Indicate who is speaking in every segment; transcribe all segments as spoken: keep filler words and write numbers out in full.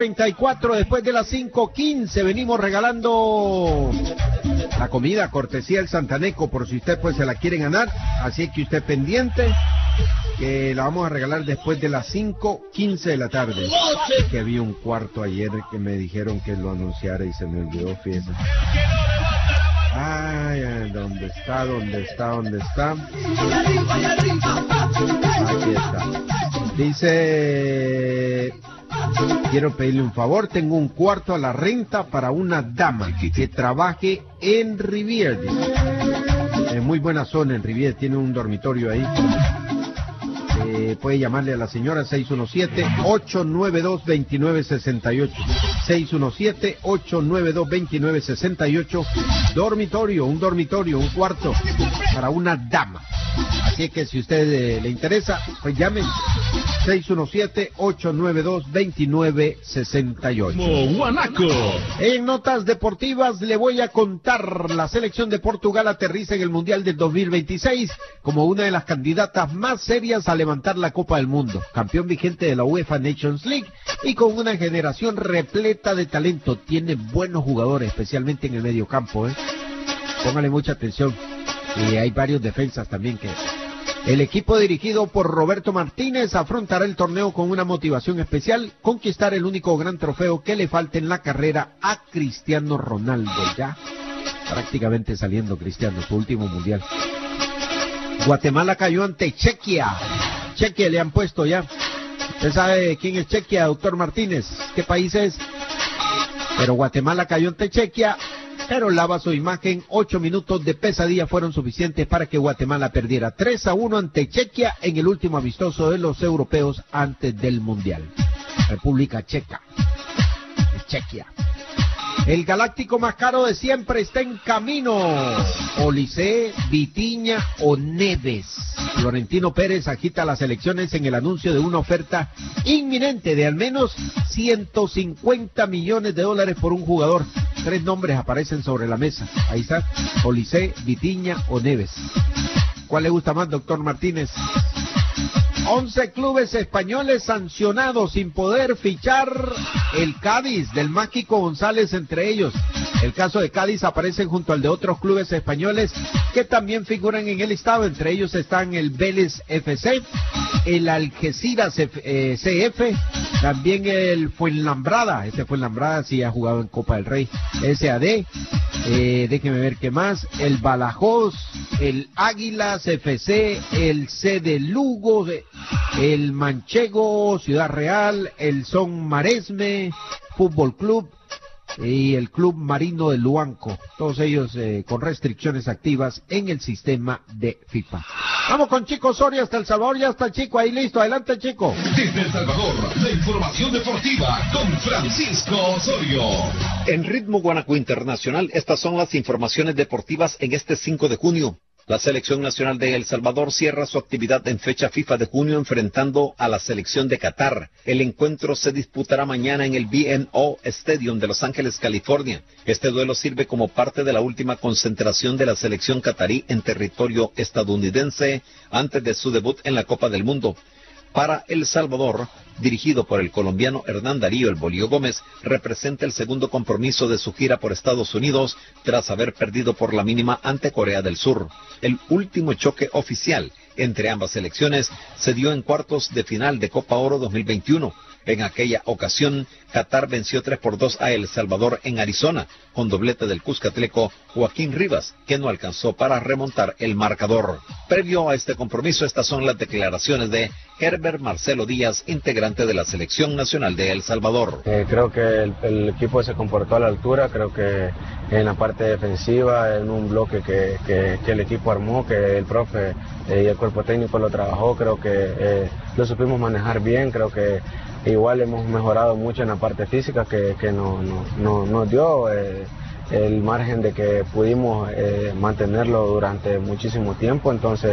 Speaker 1: treinta y cuatro después de las cinco quince, venimos regalando la comida cortesía del Santaneco por si usted pues se la quiere ganar, así que usted pendiente que la vamos a regalar después de las cinco quince de la tarde. Es que había un cuarto ayer que me dijeron que lo anunciara y se me olvidó, fíjese. Ay, ay, ¿dónde está? ¿Dónde está? ¿Dónde está? Aquí está. Dice... Quiero pedirle un favor, tengo un cuarto a la renta para una dama que trabaje en Rivier. Es muy buena zona en Rivier, tiene un dormitorio ahí. Eh, puede llamarle a la señora seis uno siete, ocho nueve dos, dos nueve seis ocho. seis uno siete, ocho nueve dos, dos nueve seis ocho. Dormitorio, un dormitorio, un cuarto para una dama. Así que si usted eh, le interesa, pues llame seis uno siete, ocho nueve dos, dos nueve seis ocho.
Speaker 2: Guanaco.
Speaker 1: En notas deportivas le voy a contar, la selección de Portugal aterriza en el Mundial del dos mil veintiséis como una de las candidatas más serias a levantar la Copa del Mundo. Campeón vigente de la UEFA Nations League y con una generación repleta de talento. Tiene buenos jugadores, especialmente en el medio campo, ¿eh? Póngale mucha atención. Y hay varios defensas también que... El equipo dirigido por Roberto Martínez afrontará el torneo con una motivación especial, conquistar el único gran trofeo que le falta en la carrera a Cristiano Ronaldo, ya prácticamente saliendo Cristiano, su último mundial. Guatemala cayó ante Chequia, Chequia le han puesto ya. ¿Usted sabe quién es Chequia, doctor Martínez? ¿Qué país es? Pero Guatemala cayó ante Chequia, pero lava su imagen. Ocho minutos de pesadilla fueron suficientes para que Guatemala perdiera tres a uno ante Chequia en el último amistoso de los europeos antes del Mundial. República Checa, Chequia. El galáctico más caro de siempre está en camino. Olise, Vitiña o Neves. Florentino Pérez agita las elecciones en el anuncio de una oferta inminente de al menos ciento cincuenta millones de dólares por un jugador. Tres nombres aparecen sobre la mesa. Ahí está, Olise, Vitiña o Neves. ¿Cuál le gusta más, doctor Martínez? once clubes españoles sancionados sin poder fichar el Cádiz del mágico González entre ellos. El caso de Cádiz aparece junto al de otros clubes españoles que también figuran en el listado. Entre ellos están el Vélez F C, el Algeciras eh, C F, también el Fuenlabrada. Este Fuenlabrada sí ha jugado en Copa del Rey. S A D, eh, déjeme ver qué más. El Badajoz, el Águilas F C, el C de Lugo, el Manchego, Ciudad Real, el Son Maresme Fútbol Club y el Club Marino de Luanco, todos ellos eh, con restricciones activas en el sistema de FIFA. Vamos con Chico Soria hasta El Salvador, ya está Chico ahí listo, adelante Chico.
Speaker 2: Desde El Salvador, la información deportiva con Francisco Osorio.
Speaker 3: En Ritmo Guanaco Internacional, estas son las informaciones deportivas en este cinco de junio. La selección nacional de El Salvador cierra su actividad en fecha FIFA de junio enfrentando a la selección de Qatar. El encuentro se disputará mañana en el B and O Stadium de Los Ángeles, California. Este duelo sirve como parte de la última concentración de la selección catarí en territorio estadounidense antes de su debut en la Copa del Mundo. Para El Salvador, dirigido por el colombiano Hernán Darío El Bolillo Gómez, representa el segundo compromiso de su gira por Estados Unidos tras haber perdido por la mínima ante Corea del Sur. El último choque oficial entre ambas selecciones se dio en cuartos de final de Copa Oro dos mil veintiuno. En aquella ocasión, Qatar venció tres por dos a El Salvador en Arizona, con doblete del cuscatleco Joaquín Rivas, que no alcanzó para remontar el marcador. Previo a este compromiso, estas son las declaraciones de Herbert Marcelo Díaz, integrante de la Selección Nacional de El Salvador.
Speaker 4: Eh, creo que el, el equipo se comportó a la altura, creo que en la parte defensiva, en un bloque que, que, que el equipo armó, que el profe eh, y el cuerpo técnico lo trabajó, creo que eh, lo supimos manejar bien, creo que igual hemos mejorado mucho en la parte física que, que no, no, no, nos dio eh, el margen de que pudimos eh, mantenerlo durante muchísimo tiempo. Entonces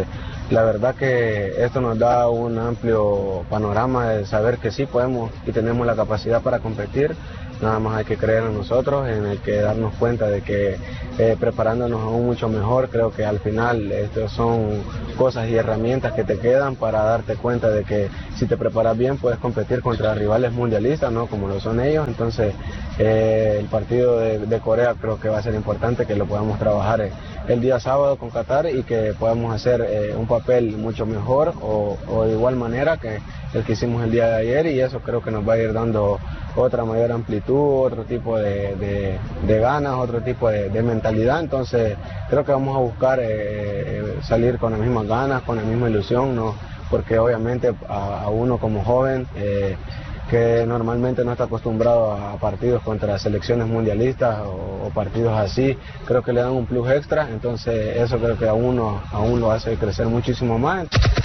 Speaker 4: la verdad que esto nos da un amplio panorama de saber que sí podemos y tenemos la capacidad para competir. Nada más hay que creer en nosotros, en el que darnos cuenta de que eh, preparándonos aún mucho mejor, creo que al final estas son cosas y herramientas que te quedan para darte cuenta de que si te preparas bien puedes competir contra rivales mundialistas, ¿no? Como lo son ellos. Entonces eh, el partido de, de Corea creo que va a ser importante que lo podamos trabajar el, el día sábado con Qatar y que podamos hacer eh, un papel mucho mejor o, o de igual manera que el que hicimos el día de ayer, y eso creo que nos va a ir dando otra mayor amplitud, otro tipo de, de, de ganas, otro tipo de, de mentalidad. Entonces creo que vamos a buscar eh, salir con las mismas ganas, con la misma ilusión, ¿no? Porque obviamente a, a uno como joven eh, que normalmente no está acostumbrado a partidos contra selecciones mundialistas o, o partidos así, creo que le dan un plus extra, entonces eso creo que a uno aún lo hace crecer muchísimo más.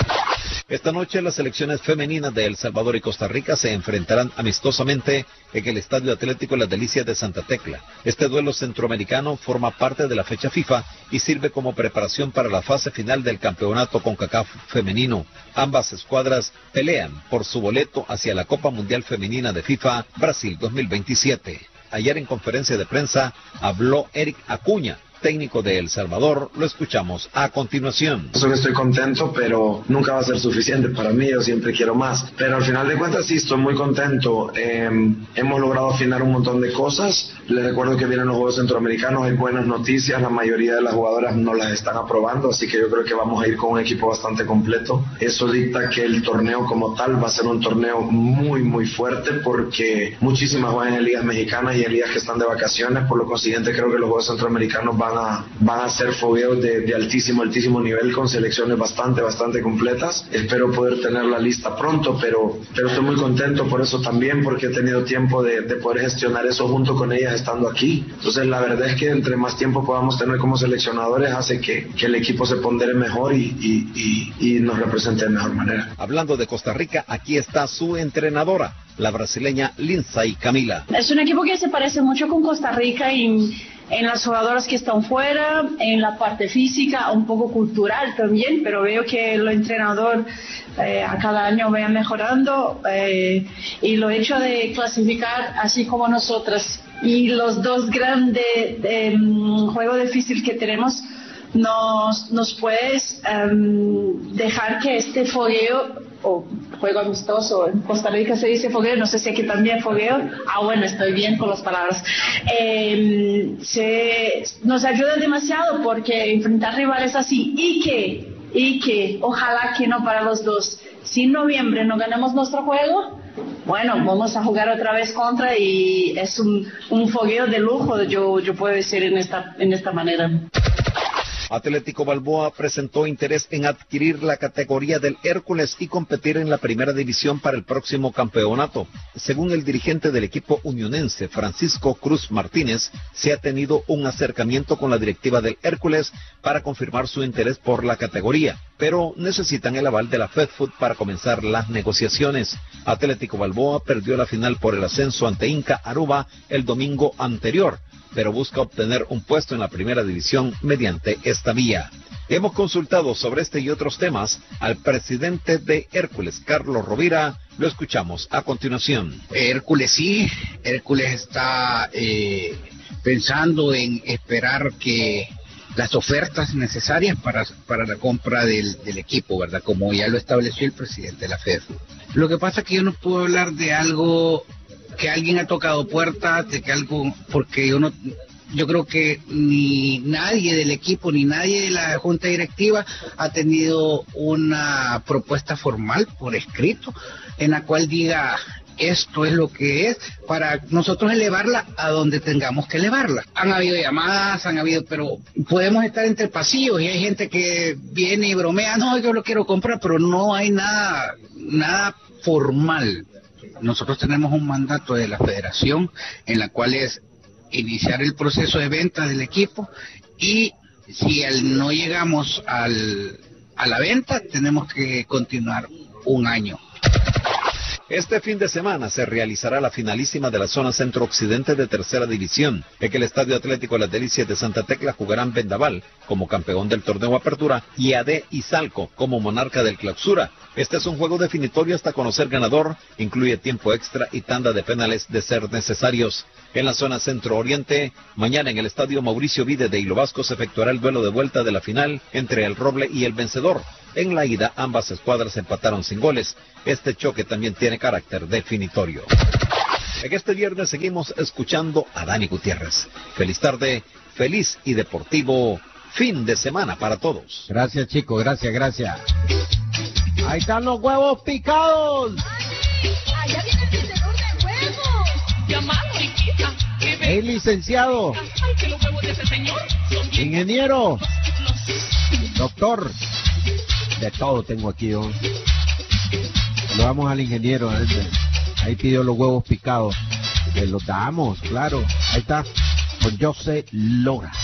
Speaker 3: Esta noche las selecciones femeninas de El Salvador y Costa Rica se enfrentarán amistosamente en el Estadio Atlético Las Delicias de Santa Tecla. Este duelo centroamericano forma parte de la fecha FIFA y sirve como preparación para la fase final del campeonato CONCACAF femenino. Ambas escuadras pelean por su boleto hacia la Copa Mundial Femenina de FIFA Brasil dos mil veintisiete. Ayer en conferencia de prensa habló Eric Acuña, técnico de El Salvador. Lo escuchamos a continuación.
Speaker 5: Eso que estoy contento, pero nunca va a ser suficiente para mí, yo siempre quiero más. Pero al final de cuentas sí, estoy muy contento. Eh, hemos logrado afinar un montón de cosas. Les recuerdo que vienen los Juegos Centroamericanos, hay buenas noticias, la mayoría de las jugadoras no las están aprobando, así que yo creo que vamos a ir con un equipo bastante completo. Eso dicta que el torneo como tal va a ser un torneo muy, muy fuerte, porque muchísimas juegan en ligas mexicanas y en ligas que están de vacaciones, por lo consiguiente creo que los Juegos Centroamericanos van a, van a ser fogueos de, de altísimo, altísimo nivel, con selecciones bastante, bastante completas. Espero poder tener la lista pronto, pero, pero estoy muy contento por eso también, porque he tenido tiempo de, de poder gestionar eso junto con ellas estando aquí. Entonces la verdad es que entre más tiempo podamos tener como seleccionadores hace que, que el equipo se pondere mejor y, y, y, y nos represente de mejor manera.
Speaker 3: Hablando de Costa Rica, aquí está su entrenadora, la brasileña Lindsay Camila.
Speaker 6: Es un equipo que se parece mucho con Costa Rica y en las jugadoras que están fuera, en la parte física, un poco cultural también, pero veo que el entrenador eh, a cada año va mejorando eh, y lo hecho de clasificar así como nosotras y los dos grandes eh, juegos difíciles que tenemos nos, nos puedes um, dejar que este fogueo o juego amistoso, en Costa Rica se dice fogueo, no sé si aquí también fogueo, ah bueno, estoy bien con las palabras, eh, se, nos ayuda demasiado porque enfrentar rivales así y que, y que, ojalá que no para los dos, si en noviembre no ganamos nuestro juego, bueno, vamos a jugar otra vez contra y es un, un fogueo de lujo, yo, yo puedo decir en esta, en esta manera.
Speaker 3: Atlético Balboa presentó interés en adquirir la categoría del Hércules y competir en la primera división para el próximo campeonato. Según el dirigente del equipo unionense, Francisco Cruz Martínez, se ha tenido un acercamiento con la directiva del Hércules para confirmar su interés por la categoría, pero necesitan el aval de la FEDFUT para comenzar las negociaciones. Atlético Balboa perdió la final por el ascenso ante Inca Aruba el domingo anterior, pero busca obtener un puesto en la primera división mediante esta vía. Hemos consultado sobre este y otros temas al presidente de Hércules, Carlos Rovira. Lo escuchamos a continuación.
Speaker 7: Hércules sí, Hércules está eh, pensando en esperar que las ofertas necesarias para, para la compra del, del equipo, ¿verdad? Como ya lo estableció el presidente de la F E D. Lo que pasa es que yo no puedo hablar de algo que alguien ha tocado puertas, de que algo, porque yo no, yo creo que ni nadie del equipo ni nadie de la junta directiva ha tenido una propuesta formal por escrito en la cual diga esto es lo que es para nosotros elevarla a donde tengamos que elevarla. Han habido llamadas, han habido, pero podemos estar entre pasillos y hay gente que viene y bromea, no, yo lo quiero comprar, pero no hay nada, nada formal. Nosotros tenemos un mandato de la federación en la cual es iniciar el proceso de venta del equipo y si al, no llegamos al, a la venta tenemos que continuar un año.
Speaker 3: Este fin de semana se realizará la finalísima de la zona centro-occidente de tercera división, en que el Estadio Atlético Las Delicias de Santa Tecla jugarán Vendaval como campeón del torneo Apertura y A D Izalco como monarca del Clausura. Este es un juego definitorio hasta conocer ganador, incluye tiempo extra y tanda de penales de ser necesarios. En la zona centro-oriente, mañana en el Estadio Mauricio Vide de Hilo Vasco se efectuará el duelo de vuelta de la final entre el Roble y el vencedor. En la ida, ambas escuadras empataron sin goles. Este choque también tiene carácter definitorio. En este viernes seguimos escuchando a Dani Gutiérrez. Feliz tarde, feliz y deportivo fin de semana para todos.
Speaker 1: Gracias, chicos, gracias, gracias. Ahí están los huevos picados.
Speaker 8: Allá viene el vendedor de huevos. Llamado, chiquita.
Speaker 1: Hey, licenciado. Ingeniero. Doctor. De todo tengo aquí yo. Lo damos al ingeniero. Ahí pidió los huevos picados. Le los damos, claro. Ahí está. Con José Lora.